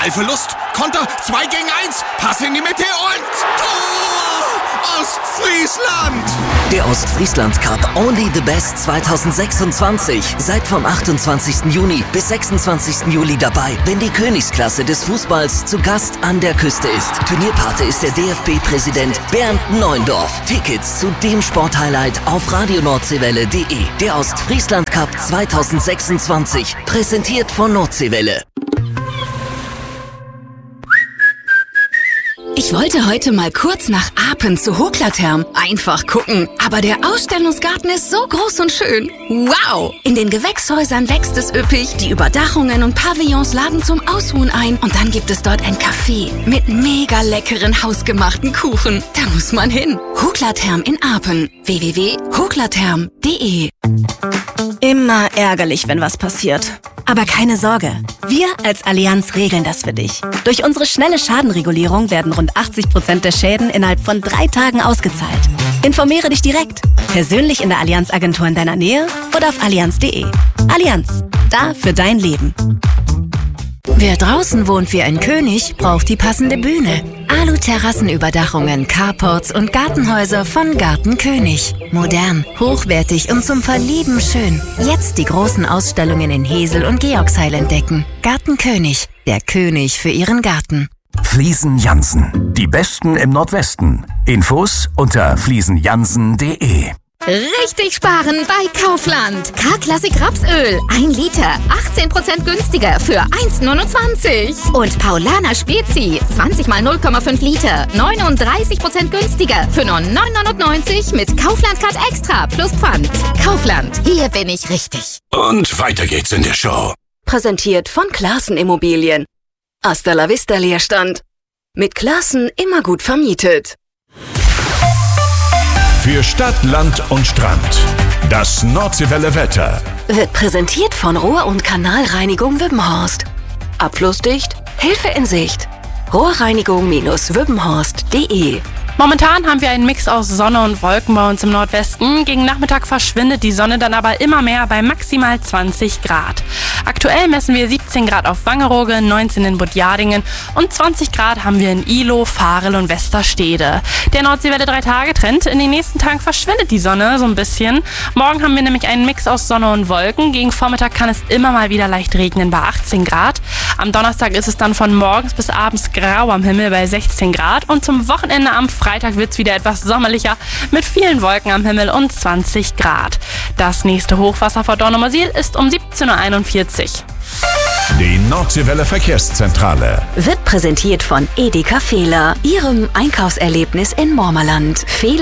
Ballverlust, Konter, 2 gegen 1, Pass in die Mitte und Tor! Ostfriesland! Der Ostfriesland Cup Only the Best 2026. Seid vom 28. Juni bis 26. Juli dabei, wenn die Königsklasse des Fußballs zu Gast an der Küste ist. Turnierpate ist der DFB-Präsident Bernd Neuendorf. Tickets zu dem Sporthighlight auf radionordsee-welle.de. Der Ostfriesland Cup 2026. Präsentiert von Nordseewelle. Ich wollte heute mal kurz nach Apen zu Hoklatherm. Einfach gucken. Aber der Ausstellungsgarten ist so groß und schön. Wow! In den Gewächshäusern wächst es üppig. Die Überdachungen und Pavillons laden zum Ausruhen ein. Und dann gibt es dort ein Café mit mega leckeren hausgemachten Kuchen. Da muss man hin. Hoklatherm in Apen. www.hoklatherm.de. Immer ärgerlich, wenn was passiert. Aber keine Sorge, wir als Allianz regeln das für dich. Durch unsere schnelle Schadenregulierung werden rund 80% der Schäden innerhalb von 3 Tagen ausgezahlt. Informiere dich direkt, persönlich in der Allianz-Agentur in deiner Nähe oder auf allianz.de. Allianz, da für dein Leben. Wer draußen wohnt wie ein König, braucht die passende Bühne. Alu-Terrassenüberdachungen, Carports und Gartenhäuser von Garten König. Modern, hochwertig und zum Verlieben schön. Jetzt die großen Ausstellungen in Hesel und Georgsheil entdecken. Garten König, der König für Ihren Garten. Fliesen Jansen, die Besten im Nordwesten. Infos unter fliesenjansen.de. Richtig sparen bei Kaufland. K-Klassik Rapsöl. 1 Liter. 18% günstiger für 1,29. Und Paulaner Spezi. 20 mal 0,5 Liter. 39% günstiger für nur 9,99 mit Kaufland-Card Extra plus Pfand. Kaufland. Hier bin ich richtig. Und weiter geht's in der Show. Präsentiert von Classen Immobilien. Hasta la vista Leerstand. Mit Classen immer gut vermietet. Für Stadt, Land und Strand. Das Nordseewelle Wetter Wird präsentiert von Rohr- und Kanalreinigung Wippenhorst. Abflussdicht, Hilfe in Sicht. Rohrreinigung-wippenhorst.de. Momentan haben wir einen Mix aus Sonne und Wolken bei uns im Nordwesten. Gegen Nachmittag verschwindet die Sonne dann aber immer mehr bei maximal 20 Grad. Aktuell messen wir 17 Grad auf Wangerooge, 19 in Budjadingen und 20 Grad haben wir in Ihlow, Varel und Westerstede. Der Nordseewelle 3-Tage-Trend. In den nächsten Tagen verschwindet die Sonne so ein bisschen. Morgen haben wir nämlich einen Mix aus Sonne und Wolken. Gegen Vormittag kann es immer mal wieder leicht regnen bei 18 Grad. Am Donnerstag ist es dann von morgens bis abends grau am Himmel bei 16 Grad. Und zum Wochenende am Freitag wird es wieder etwas sommerlicher mit vielen Wolken am Himmel und 20 Grad. Das nächste Hochwasser vor Dornumersiel ist um 17.41 Uhr. Die Nordseewelle Verkehrszentrale Wird präsentiert von Edeka Fehler, Ihrem Einkaufserlebnis in Mormerland.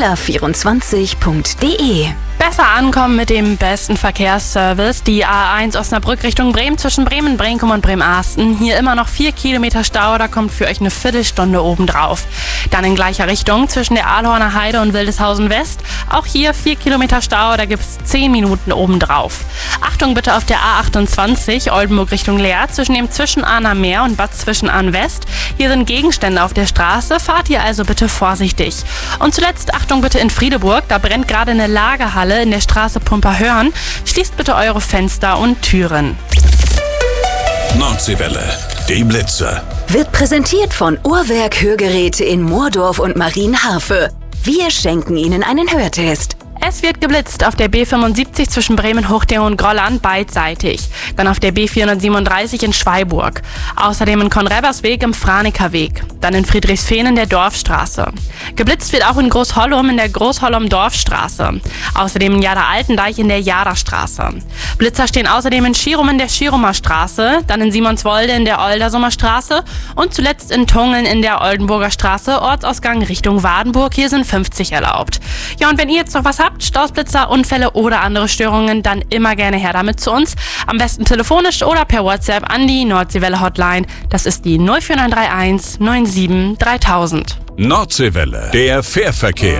Fehler24.de. Besser ankommen mit dem besten Verkehrsservice. Die A1 Osnabrück Richtung Bremen zwischen Bremen-Brenkum und Bremen-Arsten. Hier immer noch 4 Kilometer Stau, da kommt für euch eine Viertelstunde obendrauf. Dann in gleicher Richtung zwischen der Ahlhorner Heide und Wildeshausen West. Auch hier 4 Kilometer Stau, da gibt's 10 Minuten obendrauf. Achtung bitte auf der A28 Oldenburg Richtung Leer zwischen dem Zwischenahner Meer und Bad Zwischenahn West. Hier sind Gegenstände auf der Straße, fahrt ihr also bitte vorsichtig. Und zuletzt Achtung bitte in Friedeburg, da brennt gerade eine Lagerhalle in der Straße Pumperhörn. Schließt bitte eure Fenster und Türen. Nordseewelle, die Blitze. Wird präsentiert von Uhrwerk Hörgeräte in Moordorf und Marienharfe. Wir schenken Ihnen einen Hörtest. Es wird geblitzt auf der B75 zwischen Bremen-Hochding und Grolland beidseitig. Dann auf der B437 in Schweiburg. Außerdem in Konrebersweg im Franekerweg. Dann in Friedrichsfehn in der Dorfstraße. Geblitzt wird auch in Großhollum in der Großhollum-Dorfstraße. Außerdem in Jada-Altendeich in der Jadastraße. Blitzer stehen außerdem in Schirum in der Schirumer Straße. Dann in Simonswolde in der Oldersumer Straße. Und zuletzt in Tungeln in der Oldenburger Straße. Ortsausgang Richtung Wadenburg. Hier sind 50 erlaubt. Ja, und wenn ihr jetzt noch was habt, Stoßblitzer, Unfälle oder andere Störungen, dann immer gerne her damit zu uns. Am besten telefonisch oder per WhatsApp an die Nordseewelle Hotline. Das ist die 04931 97 3000. Nordseewelle, der Fährverkehr.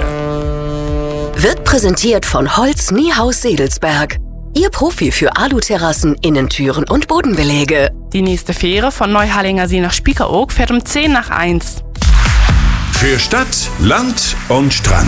Wird präsentiert von Holz Niehaus Sedelsberg. Ihr Profi für Aluterrassen, Innentüren und Bodenbeläge. Die nächste Fähre von Neuhallingersee nach Spiekeroog fährt um 10 nach 1. Für Stadt, Land und Strand.